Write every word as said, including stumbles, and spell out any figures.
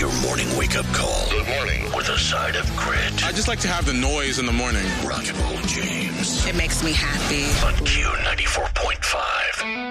Your morning wake-up call. Good morning. With a side of grit. I just like to have the noise in the morning. Rock and Roll James. It makes me happy. On Q ninety-four point five.